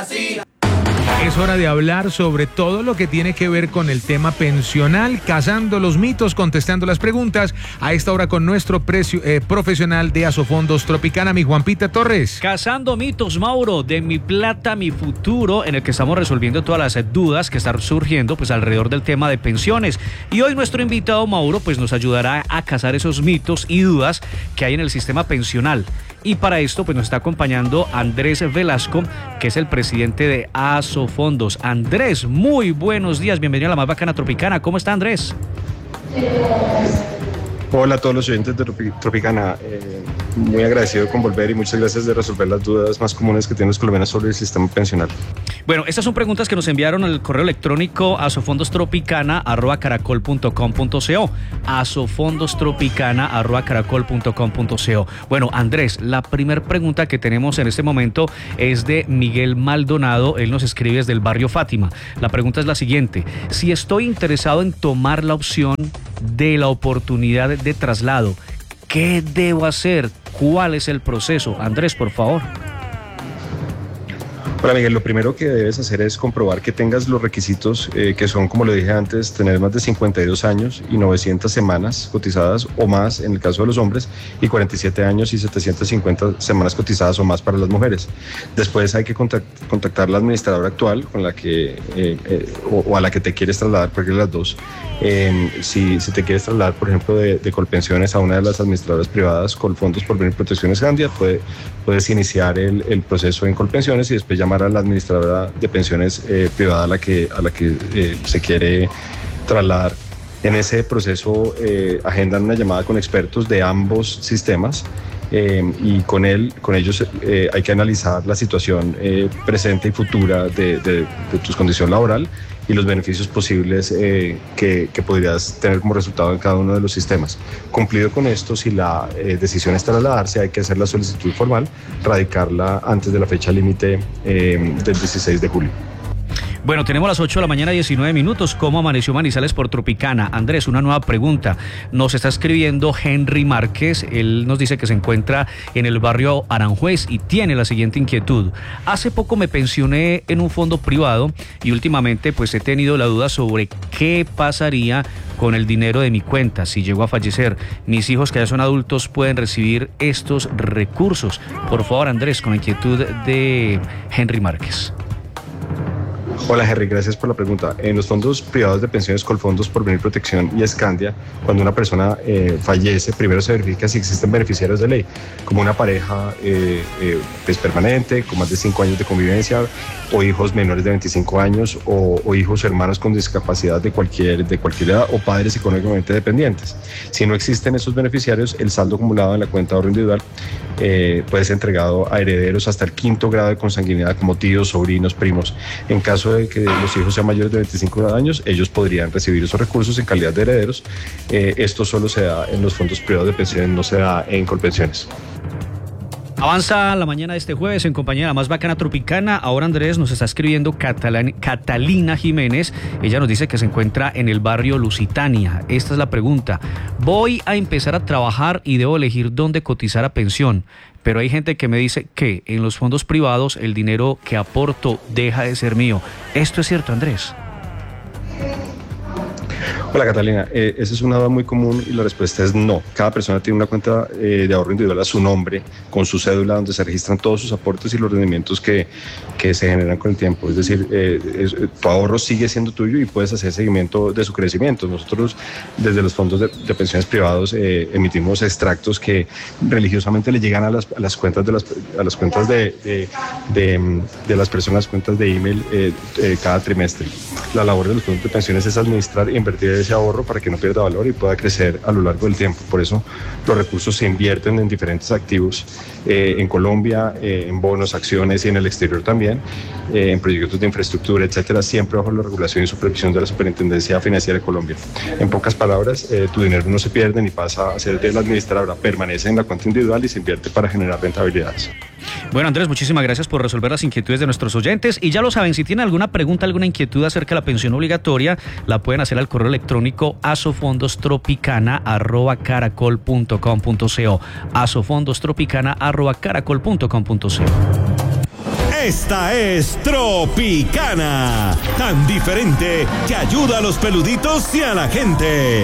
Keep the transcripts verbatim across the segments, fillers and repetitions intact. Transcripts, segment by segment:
Es hora de hablar sobre todo lo que tiene que ver con el tema pensional, cazando los mitos, contestando las preguntas. A esta hora con nuestro precio, eh, profesional de Asofondos Tropicana, mi Juanpita Torres. Cazando mitos, Mauro, de Mi Plata, Mi Futuro, en el que estamos resolviendo todas las dudas que están surgiendo pues alrededor del tema de pensiones. Y hoy nuestro invitado, Mauro, pues nos ayudará a cazar esos mitos y dudas que hay en el sistema pensional. Y para esto pues nos está acompañando Andrés Velasco, que es el presidente de Asofondos. Andrés, muy buenos días, bienvenido a la más bacana Tropicana. ¿Cómo está, Andrés? Hola a todos los oyentes de Tropicana, eh, muy agradecido con volver y muchas gracias de resolver las dudas más comunes que tienen los colombianos sobre el sistema pensional. Bueno, estas son preguntas que nos enviaron al correo electrónico asofondostropicana arroba caracol punto com punto co, asofondostropicana arroba caracol punto com punto co. Bueno, Andrés, la primera pregunta que tenemos en este momento es de Miguel Maldonado. Él nos escribe desde el barrio Fátima. La pregunta es la siguiente: si estoy interesado en tomar la opción de la oportunidad de traslado, ¿qué debo hacer? ¿Cuál es el proceso? Andrés, por favor. Hola Miguel, lo primero que debes hacer es comprobar que tengas los requisitos eh, que son, como lo dije antes, tener más de cincuenta y dos años y novecientas semanas cotizadas o más en el caso de los hombres, y cuarenta y siete años y setecientas cincuenta semanas cotizadas o más para las mujeres. Después hay que contact contactar a la administradora actual con la que, eh, eh, o, o a la que te quieres trasladar, cualquiera de las dos. Eh, si, si te quieres trasladar, por ejemplo, de, de Colpensiones a una de las administradoras privadas, Colfondos Porvenir Protecciones Gandia, puede, puedes iniciar el, el proceso en Colpensiones y después llamar a la administradora de pensiones eh, privada a la que, a la que eh, se quiere trasladar. En ese proceso eh, agendan una llamada con expertos de ambos sistemas eh, y con, él, con ellos eh, hay que analizar la situación eh, presente y futura de, de, de tu condición laboral y los beneficios posibles eh, que, que podrías tener como resultado en cada uno de los sistemas. Cumplido con esto, si la eh, decisión es trasladarse, hay que hacer la solicitud formal, radicarla antes de la fecha límite eh, del dieciséis de julio. Bueno, tenemos las ocho de la mañana, diecinueve minutos. ¿Cómo amaneció Manizales por Tropicana? Andrés, una nueva pregunta. Nos está escribiendo Henry Márquez. Él nos dice que se encuentra en el barrio Aranjuez y tiene la siguiente inquietud. Hace poco me pensioné en un fondo privado y últimamente pues he tenido la duda sobre qué pasaría con el dinero de mi cuenta si llego a fallecer. Mis hijos, que ya son adultos, pueden recibir estos recursos. Por favor, Andrés, con la inquietud de Henry Márquez. Hola Henry, gracias por la pregunta. En los fondos privados de pensiones Colfondos Porvenir Protección y Escandia, cuando una persona eh, fallece, primero se verifica si existen beneficiarios de ley, como una pareja eh, eh, pues permanente, con más de cinco años de convivencia, o hijos menores de veinticinco años, o, o hijos o hermanos con discapacidad de cualquier, de cualquier edad, o padres económicamente dependientes. Si no existen esos beneficiarios, el saldo acumulado en la cuenta de ahorro individual eh, puede ser entregado a herederos hasta el quinto grado de consanguinidad, como tíos, sobrinos, primos. En caso de que los hijos sean mayores de veinticinco años, ellos podrían recibir esos recursos en calidad de herederos. Eh, esto solo se da en los fondos privados de pensiones, no se da en Colpensiones. Avanza la mañana de este jueves en compañía de la más bacana Tropicana. Ahora Andrés nos está escribiendo Catalan, Catalina Jiménez. Ella nos dice que se encuentra en el barrio Lusitania. Esta es la pregunta: voy a empezar a trabajar y debo elegir dónde cotizar a pensión, pero hay gente que me dice que en los fondos privados el dinero que aporto deja de ser mío. ¿Esto es cierto, Andrés? Hola Catalina, eh, esa es una duda muy común y la respuesta es no. Cada persona tiene una cuenta eh, de ahorro individual a su nombre, con su cédula, donde se registran todos sus aportes y los rendimientos que, que se generan con el tiempo. Es decir, eh, es, tu ahorro sigue siendo tuyo y puedes hacer seguimiento de su crecimiento. Nosotros desde los fondos de, de pensiones privados eh, emitimos extractos que religiosamente le llegan a las, a las cuentas de las, a las cuentas de, de, de, de las personas, cuentas de email eh, eh, cada trimestre. La labor de los fondos de pensiones es administrar e invertir ese ahorro para que no pierda valor y pueda crecer a lo largo del tiempo. Por eso los recursos se invierten en diferentes activos, eh, en Colombia, eh, en bonos, acciones y en el exterior también, eh, en proyectos de infraestructura, etcétera, siempre bajo la regulación y supervisión de la Superintendencia Financiera de Colombia. En pocas palabras, eh, tu dinero no se pierde ni pasa a ser de la administradora, permanece en la cuenta individual y se invierte para generar rentabilidades. Bueno, Andrés, muchísimas gracias por resolver las inquietudes de nuestros oyentes. Y ya lo saben, si tienen alguna pregunta, alguna inquietud acerca de la pensión obligatoria, la pueden hacer al correo electrónico asofondostropicana arroba caracol punto com punto co, asofondostropicana arroba caracol punto com punto co. Esta es Tropicana, tan diferente que ayuda a los peluditos y a la gente.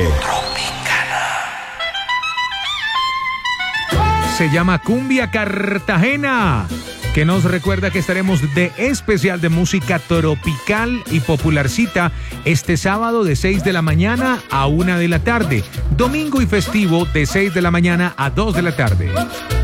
Se llama Cumbia Cartagena, que nos recuerda que estaremos de especial de música tropical y popularcita este sábado de seis de la mañana a una de la tarde, domingo y festivo de seis de la mañana a dos de la tarde.